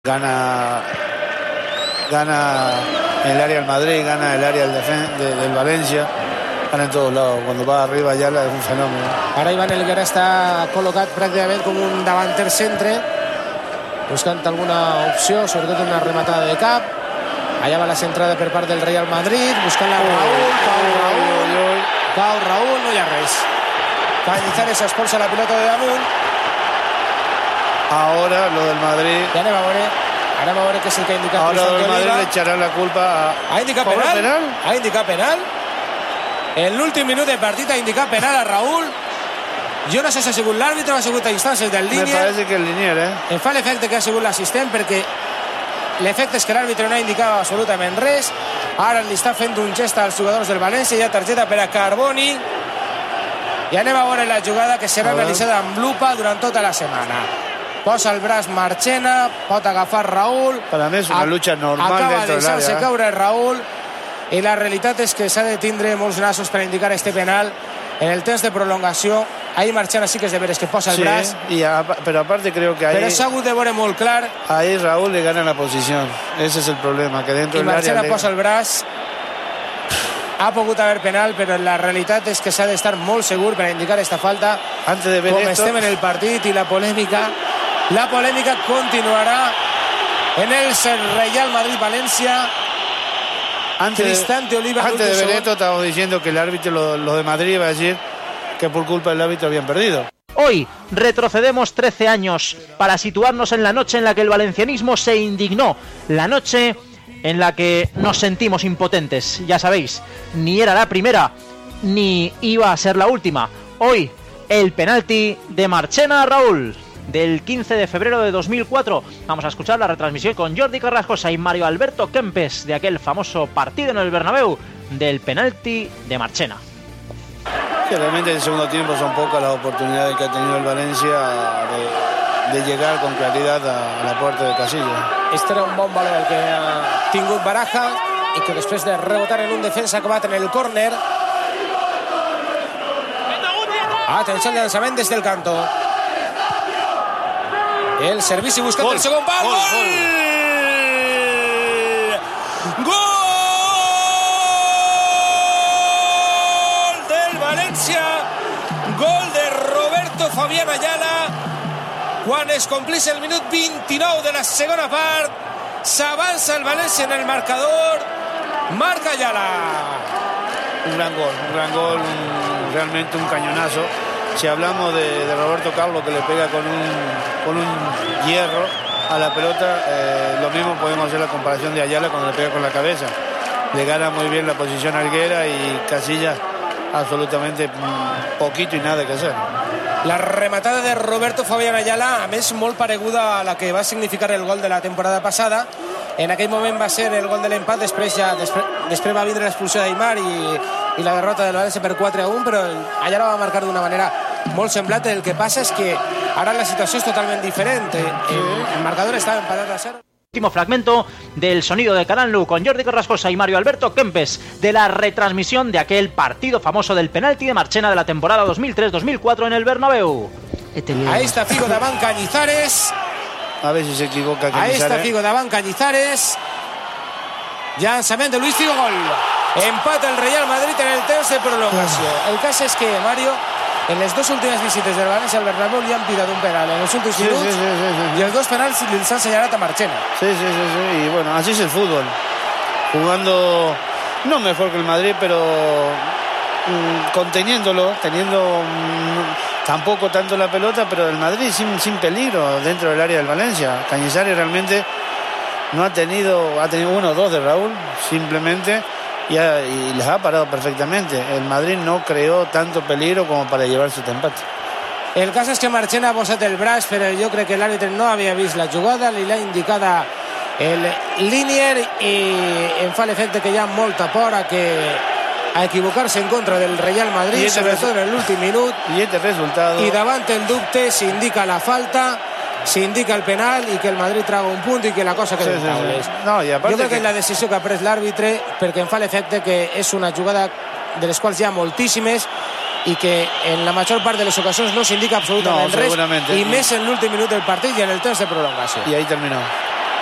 Gana en el área del Madrid, gana el área del Valencia, gana en todos lados. Cuando va arriba Ayala es un fenómeno. Ara Ivan Helguera està col·locat pràcticament com un davanter centre, buscant alguna opció, sobretot una rematada de cap. Allà va la centrada per part del Real Madrid, buscant la Raúl. Cau Raúl, no hi ha res. Cañizares expulsa la pilota de damunt. Ahora lo del Madrid. Ja anem a veure què és el que ha indicat. Ahora lo del Madrid le echará la culpa a... Ha indicat penal? Ha indicat penal. En l'últim minut de partit ha indicat penal a Raúl. Jo no sé si ha sigut l'àrbitre o ha sigut a instàncies del Linier. Me parece que el Linier, Em fa l'efecte que ha sigut l'assistent, perquè l'efecte és que l'àrbitre no ha indicat absolutament res. Ara li està fent un gest als jugadors del València. Hi ha targeta per a Carboni. I anem a veure la jugada, que serà analitzada amb lupa durant tota la setmana. Posa el braç Marchena, pot agafar Raúl. Per a mi és una lucha normal dentro del área. Acaba de deixar-se caure Raúl, i la realitat és que s'ha de tindre molts nassos per indicar este penal en el temps de prolongació. Ahí Marchena sí que és de veres que posa el braç, pero aparte creo que ahí, però s'ha hagut de veure molt clar. Ahí Raúl le gana la posición. Ese es el problema, que dentro del área. I Marchena posa el braç. Ha pogut haver penal, però la realitat és que s'ha d'estar molt segur per indicar esta falta. Antes de ver com esto, estem en el partit, i la polèmica continuarà en el Real Madrid-València. Antes de ver esto, estábamos diciendo que el árbitro, los de Madrid, iba a decir que por culpa del árbitro habían perdido. Hoy retrocedemos 13 años para situarnos en la noche en la que el valencianismo se indignó, la noche en la que nos sentimos impotentes. Ya sabéis, ni era la primera ni iba a ser la última. Hoy, el penalti de Marchena a Raúl del 15 de febrero de 2004. Vamos a escuchar la retransmisión con Jordi Carrascosa y Mario Alberto Kempes de aquel famoso partido en el Bernabéu del penalti de Marchena. Sí, realmente en el segundo tiempo son pocas las oportunidades que ha tenido el Valencia de llegar con claridad a la puerta de Casillas. Este era un bon valor el que ha tingut Baraja, i que després de rebotar en un defensa que va en el córner. Atenció al llançament des del canto. El servici buscant el segon pal. Gol del València. Gol de Roberto Fabián Ayala. Quan es complís el minut 29 de la segona part, s'avança el València en el marcador. Marca Ayala. Un gran gol, realmente un cañonazo. Si hablamos de Roberto Carlos, que le pega con un hierro a la pelota, lo mismo podemos hacer la comparación de Ayala cuando le pega con la cabeza. Le gana muy bien la posición a Helguera, y Casillas absolutamente poquito y nada que hacer. La rematada de Roberto Fabián Ayala, a més, molt pareguda a la que va significar el gol de la temporada passada. En aquell moment va ser el gol de l'empat, després va vindre l'expulsió d'Aimar i la derrota del València per 4-1, però Ayala va marcar d'una manera molt semblant. El que passa és que ara la situació és totalment diferent. El marcador estava empatat a 0. Último fragmento del sonido de Canal Nu con Jordi Carrascosa y Mario Alberto Kempes de la retransmisión de aquel partido famoso del penalti de Marchena de la temporada 2003-2004 en el Bernabéu. Ahí está Figo davant Cañizares. A ver si se equivoca Cañizares. Ahí está Figo davant Cañizares. Llançament de Luis Figo, gol. Empata el Real Madrid en el temps de prolongació. El cas és que, Mario, en les dues últimes visites del València al Bernabéu li han pitat un penal en els últims minuts, y els dos penals les han señalat a Marchena. Sí, y bueno, así es el fútbol. Jugando no mejor que el Madrid, pero conteniéndolo, teniendo tampoco tanto la pelota, pero el Madrid sin peligro dentro del área del Valencia. Cañizares realmente no ha tenido uno o dos de Raúl, simplemente, y les ha parado perfectamente. El Madrid no creó tanto peligro como para llevarse este empate. El cas és que Marchena ha posat el braç, però jo crec que l'àrbitre no havia vist la jugada, li l'ha indicada el Linier, i em fa l'efecte que hi ha molta por a equivocar-se en contra del Real Madrid, sobretot en l'últim minut. I davant el dubte s'indica la falta, s'indica el penal, i que el Madrid traga un punt i que la cosa queda en taules. Jo crec que és la decisió que ha pres l'àrbitre, perquè em fa l'efecte que és una jugada de les quals hi ha moltíssimes, i que en la major part de les ocasions no s'indica absolutament res, i més en l'últim minut del partit i en el temps de prolongació. I ahí terminó.